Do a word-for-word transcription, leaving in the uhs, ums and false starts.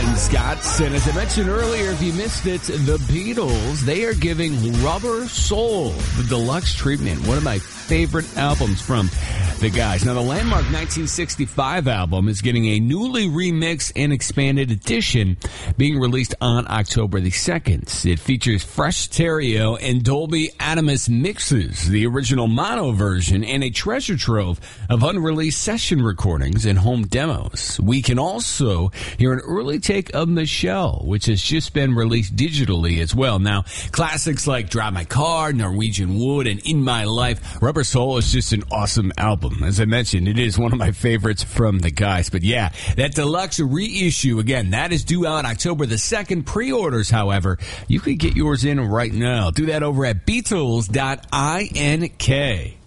and Scott's. And as I mentioned earlier, if you missed it, the Beatles, they are giving Rubber Soul the deluxe treatment. One of my favorite albums from the guys. Now, the landmark nineteen sixty-five album is getting a newly remixed and expanded edition being released on October the second. It features fresh stereo and Dolby Atmos mixes, the original mono version, and a treasure trove of unreleased session recordings and home demos. We can also hear an early take of Michelle, which has just been released digitally as well. Now, classics like Drive My Car, Norwegian Wood, and In My Life, Rubber Soul is just an awesome album. As I mentioned, it is one of my favorites from the guys. But yeah, that deluxe reissue, again, that is due out October the second. Pre-orders, however, you can get yours in right now. Do that over at Beatles dot I N K.